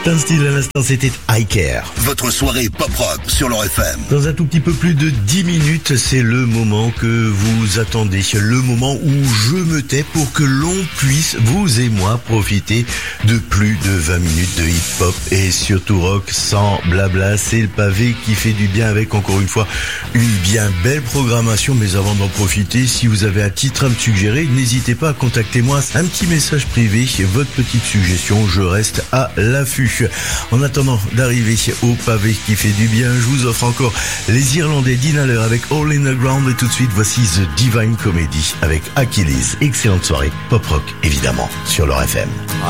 Stan Steele à l'instant, c'était I Care. Votre soirée pop-rock sur leur FM. Dans un tout petit peu plus de 10 minutes, c'est le moment que vous attendez. Le moment où je me tais pour que l'on puisse, vous et moi, profiter de plus de 20 minutes de hip-hop et surtout rock sans blabla. C'est le pavé qui fait du bien avec, encore une fois, une bien belle programmation. Mais avant d'en profiter, si vous avez un titre à me suggérer, n'hésitez pas à contacter moi. Un petit message privé, votre petite suggestion, je reste à l'affût. En attendant d'arriver au pavé qui fait du bien, je vous offre encore les Irlandais d'Inhaler avec All in the Ground et tout de suite voici The Divine Comedy avec Achilles. Excellente soirée pop rock évidemment sur leur FM.